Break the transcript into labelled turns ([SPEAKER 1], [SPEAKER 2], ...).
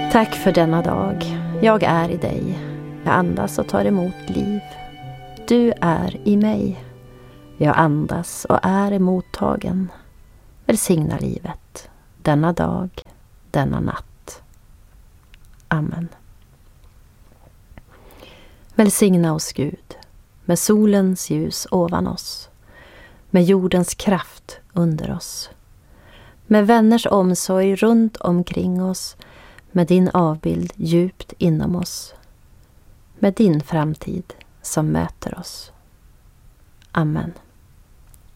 [SPEAKER 1] Tack för denna dag. Jag är i dig. Jag andas och tar emot liv. Du är i mig. Jag andas och är emottagen. Välsigna livet. Denna dag, denna natt. Amen. Välsigna oss Gud med solens ljus ovan oss, med jordens kraft under oss, med vänners omsorg runt omkring oss, med din avbild djupt inom oss, med din framtid som möter oss. Amen.